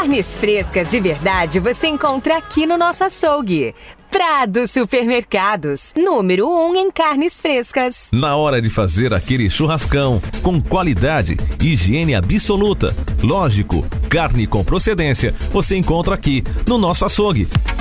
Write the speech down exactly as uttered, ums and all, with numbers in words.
Carnes frescas de verdade você encontra aqui no nosso açougue. Prado Supermercados, número um em carnes frescas. Na hora de fazer aquele churrascão, com qualidade e higiene absoluta. Lógico, carne com procedência, você encontra aqui no nosso açougue.